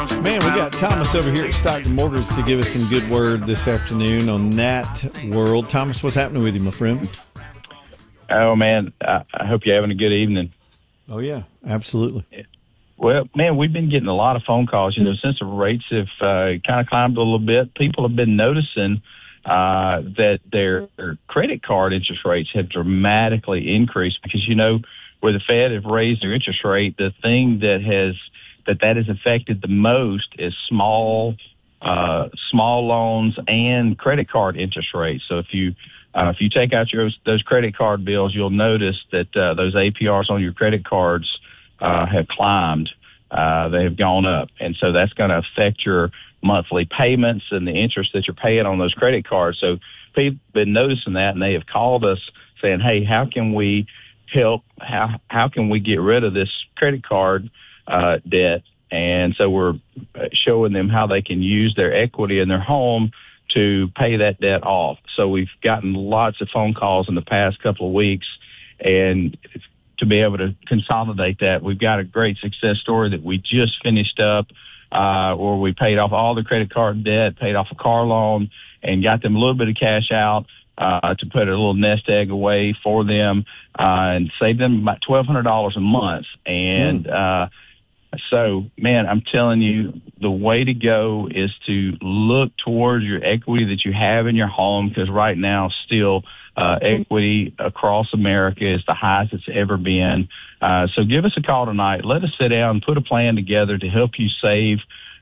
Man, we got Thomas over here at Stockton Mortgage to give us some good word this afternoon on that world. Thomas, what's happening with you, my friend? Oh, man, I hope you're having a good evening. Oh, yeah, absolutely. Well, man, we've been getting a lot of phone calls. Since the rates have kind of climbed a little bit, people have been noticing that their credit card interest rates have dramatically increased because, where the Fed have raised their interest rate, the thing that has affected the most is small loans and credit card interest rates. So if you take out those credit card bills, you'll notice that those APRs on your credit cards have climbed. They have gone up, and so that's going to affect your monthly payments and the interest that you're paying on those credit cards. So people have been noticing that, and they have called us saying, "Hey, how can we help? How can we get rid of this credit card debt?" And so we're showing them how they can use their equity in their home to pay that debt off. So we've gotten lots of phone calls in the past couple of weeks, and to be able to consolidate that, we've got a great success story that we just finished up where we paid off all the credit card debt, paid off a car loan, and got them a little bit of cash out to put a little nest egg away for them and save them about $1,200 a month. And so, man, I'm telling you, the way to go is to look towards your equity that you have in your home, because right now still equity across America is the highest it's ever been. So give us a call tonight. Let us sit down and put a plan together to help you save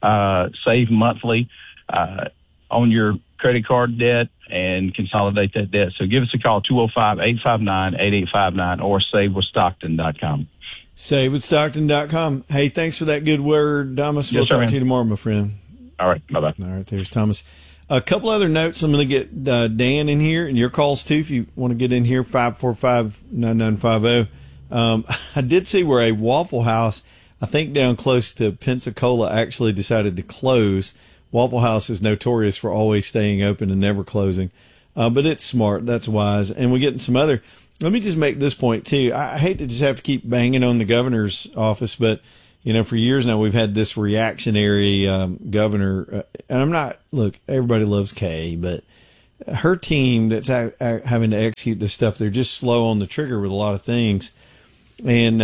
monthly on your credit card debt and consolidate that debt. So give us a call, 205-859-8859 or savewithstockton.com. SaveWithStockton.com. Hey, thanks for that good word, Thomas. We'll talk to you tomorrow, my friend. All right. Bye-bye. All right, there's Thomas. A couple other notes. I'm going to get Dan in here, and your calls, too, if you want to get in here, 545-9950. I did see where a Waffle House, I think down close to Pensacola, actually decided to close. Waffle House is notorious for always staying open and never closing. But it's smart. That's wise. And we're getting some other... Let me just make this point, too. I hate to just have to keep banging on the governor's office, but, for years now we've had this reactionary governor. And I'm not, look, everybody loves Kay, but her team that's having to execute this stuff, they're just slow on the trigger with a lot of things. And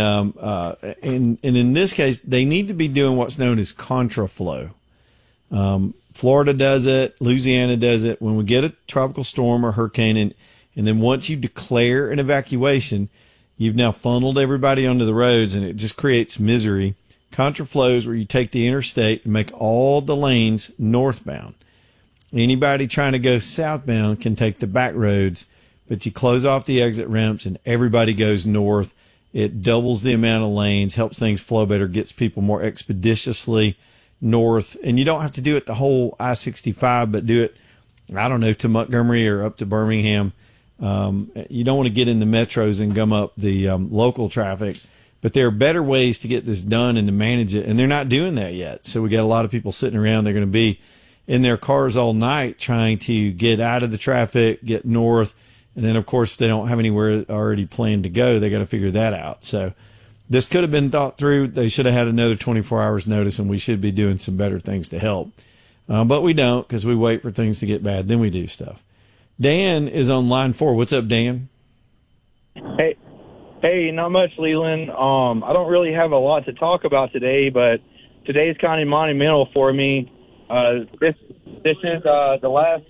in this case, they need to be doing what's known as contraflow. Florida does it. Louisiana does it. When we get a tropical storm or hurricane, and then once you declare an evacuation, you've now funneled everybody onto the roads, and it just creates misery. Contraflow is where you take the interstate and make all the lanes northbound. Anybody trying to go southbound can take the back roads, but you close off the exit ramps and everybody goes north. It doubles the amount of lanes, helps things flow better, gets people more expeditiously north. And you don't have to do it the whole I-65, but do it, to Montgomery or up to Birmingham. You don't want to get in the metros and gum up the local traffic, but there are better ways to get this done and to manage it, and they're not doing that yet. So we got a lot of people sitting around. They're going to be in their cars all night trying to get out of the traffic, get north, and then, of course, if they don't have anywhere already planned to go, they got to figure that out. So this could have been thought through. They should have had another 24 hours notice, and we should be doing some better things to help. But we don't, because we wait for things to get bad, then we do stuff. Dan is on line 4. What's up, Dan? Hey, not much, Leland. I don't really have a lot to talk about today, but today's kind of monumental for me. This is the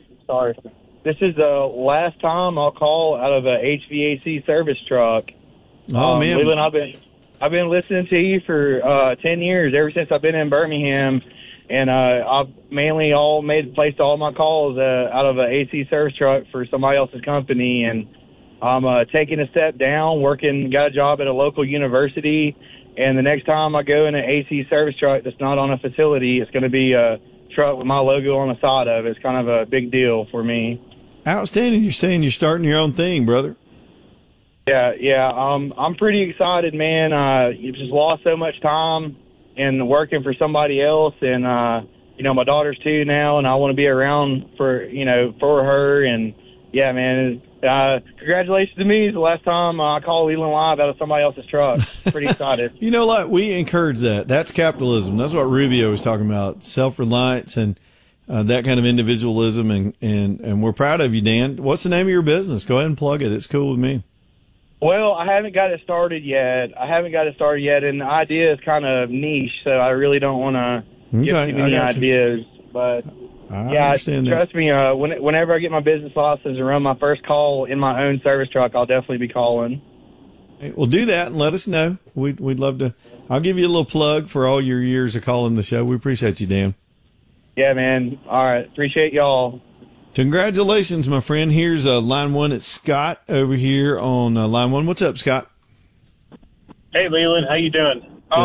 last time I'll call out of a HVAC service truck. Oh man, Leland, I've been listening to you for 10 years, ever since I've been in Birmingham. And I've mainly placed all my calls out of an AC service truck for somebody else's company. And I'm taking a step down, got a job at a local university. And the next time I go in an AC service truck that's not on a facility, it's going to be a truck with my logo on the side of it. It's kind of a big deal for me. Outstanding. You're saying you're starting your own thing, brother. Yeah. I'm pretty excited, man. You just lost so much time and working for somebody else, and my daughter's 2 now, and I want to be around for her, and yeah, man, Congratulations to me. It's the last time I called Leland Live out of somebody else's truck. Pretty excited. You know, like, we encourage that. That's capitalism. That's what Rubio was talking about, self-reliance and that kind of individualism. And we're proud of you, Dan. What's the name of your business? Go ahead and plug it. It's cool with me. Well, I haven't got it started yet. And the idea is kind of niche, so I really don't want to give too many ideas. But I understand trust me, whenever I get my business license and run my first call in my own service truck, I'll definitely be calling. Hey, well, do that and let us know. We'd love to. I'll give you a little plug for all your years of calling the show. We appreciate you, Dan. Yeah, man. All right. Appreciate y'all. Congratulations, my friend. Here's line one. It's Scott over here on line one. What's up, Scott? Hey, Leland. How you doing? I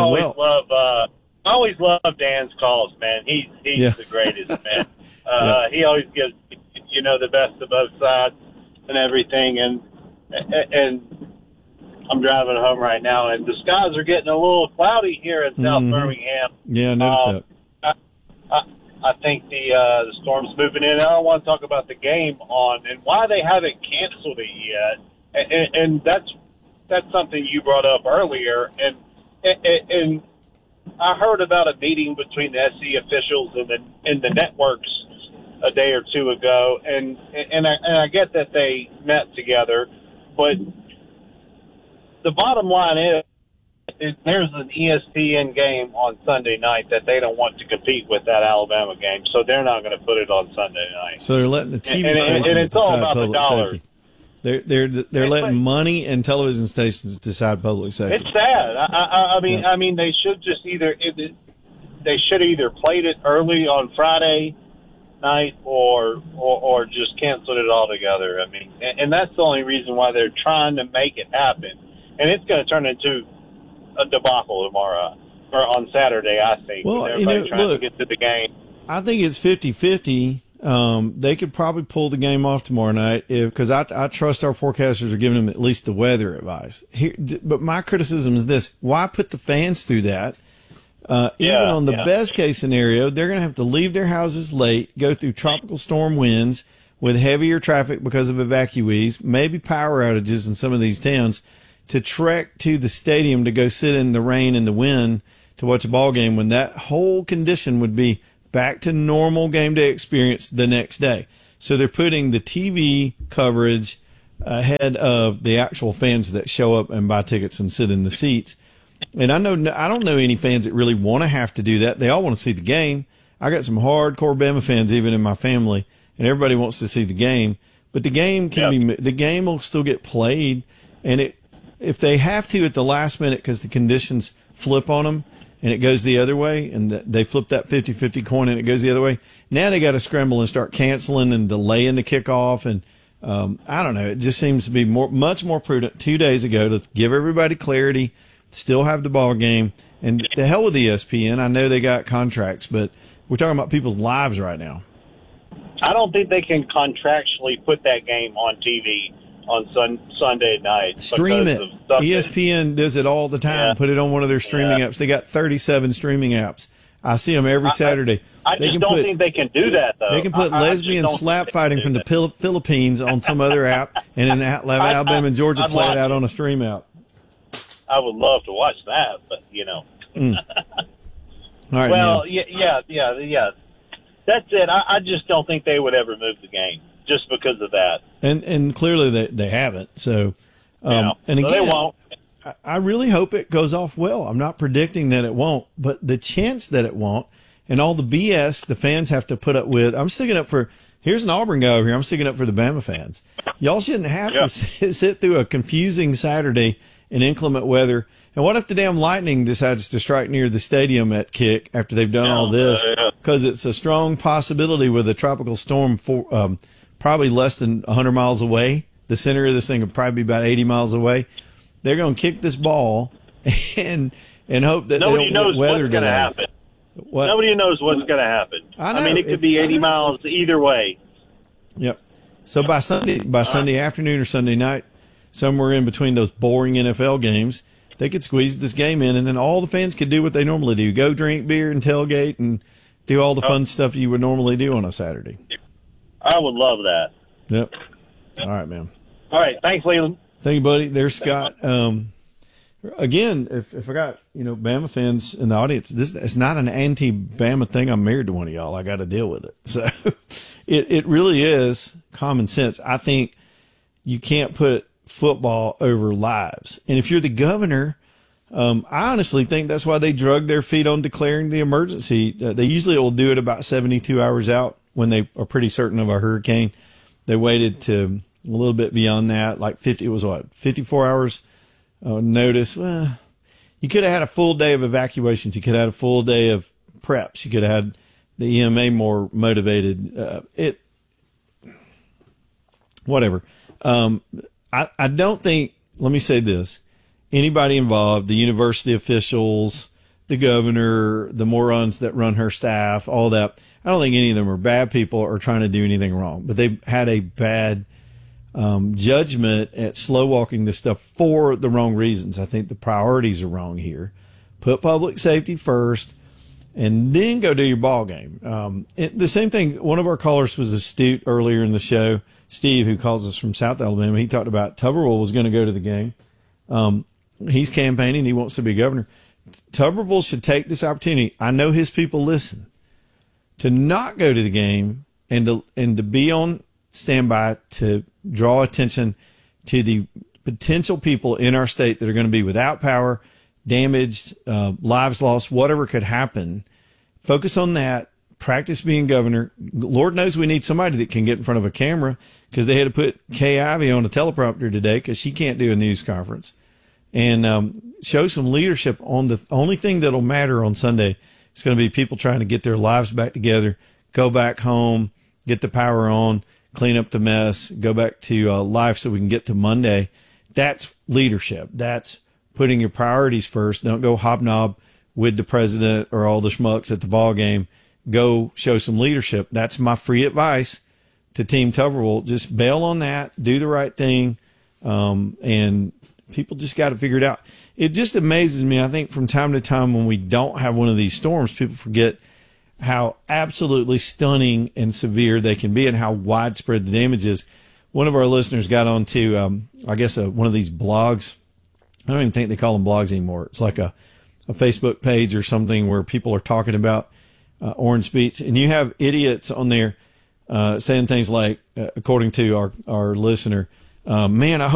always love Dan's calls, man. He's the greatest, man. He always gives the best of both sides and everything. And I'm driving home right now, and the skies are getting a little cloudy here in South Birmingham. Yeah, I noticed that. I think the storm's moving in. I don't want to talk about the game and why they haven't canceled it yet. And that's something you brought up earlier. And I heard about a meeting between the SC officials and the networks a day or two ago, and I get that they met together, but the bottom line is there's an ESPN game on Sunday night that they don't want to compete with that Alabama game, so they're not going to put it on Sunday night. So they're letting the TV stations and it's all decide about public the dollar. Safety. They're letting money and television stations decide public safety. It's sad. I mean, they should just either played it early on Friday night or just canceled it altogether. I mean, and that's the only reason why they're trying to make it happen. And it's going to turn into a debacle tomorrow or on Saturday, I think. Well, everybody trying to get to the game. I think it's 50-50. They could probably pull the game off tomorrow night because I trust our forecasters are giving them at least the weather advice. But my criticism is this: why put the fans through that? Even on the best case scenario, they're going to have to leave their houses late, go through tropical storm winds with heavier traffic because of evacuees, maybe power outages in some of these towns, to trek to the stadium to go sit in the rain and the wind to watch a ball game when that whole condition would be back to normal game day experience the next day. So they're putting the TV coverage ahead of the actual fans that show up and buy tickets and sit in the seats. And I don't know any fans that really want to have to do that. They all want to see the game. I got some hardcore Bama fans even in my family, and everybody wants to see the game. But the game the game will still get played, and if they have to at the last minute because the conditions flip on them and it goes the other way, and they flip that 50-50 coin and it goes the other way, now they got to scramble and start canceling and delaying the kickoff. And I don't know. It just seems to be much more prudent 2 days ago to give everybody clarity, still have the ball game, and to hell with ESPN. I know they got contracts, but we're talking about people's lives right now. I don't think they can contractually put that game on TV on Sunday night. Stream it. ESPN does it all the time. Yeah. Put it on one of their streaming apps. They got 37 streaming apps. I see them every Saturday. I just don't think they can do that, though. They can put lesbian slap fighting from the Philippines on some other app, and then have Alabama and Georgia play it out on a stream app. I would love to watch that, but, All right, well, man. yeah. That's it. I just don't think they would ever move the game just because of that. And clearly they haven't. So, and again, they won't. I really hope it goes off well. I'm not predicting that it won't, but the chance that it won't, and all the BS the fans have to put up with. I'm sticking up for. Here's an Auburn guy over here. I'm sticking up for the Bama fans. Y'all shouldn't have to sit through a confusing Saturday in inclement weather. And what if the damn Lightning decides to strike near the stadium at kick after they've done all this? Because it's a strong possibility with a tropical storm probably less than 100 miles away. The center of this thing would probably be about 80 miles away. They're going to kick this ball and hope that nobody they don't knows get weather what's going to happen. What? Nobody knows what's going to happen. I mean, it could be 80 miles either way. Yep. So by Sunday afternoon or Sunday night, somewhere in between those boring NFL games, they could squeeze this game in, and then all the fans could do what they normally do: go drink beer and tailgate and do all the fun stuff you would normally do on a Saturday. I would love that. Yep. All right, man. All right. Thanks, Leland. Thank you, buddy. There's Scott. Again, if I got, Bama fans in the audience, this it's not an anti-Bama thing. I'm married to one of y'all. I got to deal with it. So it really is common sense. I think you can't put football over lives. And if you're the governor, I honestly think that's why they drug their feet on declaring the emergency. They usually will do it about 72 hours out when they are pretty certain of a hurricane. They waited to a little bit beyond that, like 54 hours notice. Well, you could have had a full day of evacuations. You could have had a full day of preps. You could have had the EMA more motivated. Whatever. I don't think, let me say this, anybody involved, the university officials, the governor, the morons that run her staff, all that, I don't think any of them are bad people or trying to do anything wrong, but they've had a bad judgment at slow walking this stuff for the wrong reasons. I think the priorities are wrong here. Put public safety first and then go do your ball game. The same thing, one of our callers was astute earlier in the show, Steve, who calls us from South Alabama. He talked about Tuberville was going to go to the game. He's campaigning. He wants to be governor. Tuberville should take this opportunity. I know his people listen, to not go to the game and to be on standby to draw attention to the potential people in our state that are going to be without power, damaged, lives lost, whatever could happen. Focus on that. Practice being governor. Lord knows we need somebody that can get in front of a camera, because they had to put Kay Ivey on a teleprompter today because she can't do a news conference. And show some leadership on the only thing that'll matter on Sunday. It's going to be people trying to get their lives back together, go back home, get the power on, clean up the mess, go back to life so we can get to Monday. That's leadership. That's putting your priorities first. Don't go hobnob with the president or all the schmucks at the ball game. Go show some leadership. That's my free advice to Team Tuberville. Just bail on that, do the right thing, and people just got to figure it out. It just amazes me. I think from time to time when we don't have one of these storms, people forget how absolutely stunning and severe they can be and how widespread the damage is. One of our listeners got onto, one of these blogs. I don't even think they call them blogs anymore. It's like a Facebook page or something where people are talking about Orange Beach, and you have idiots on there saying things like, according to our listener, man, I hope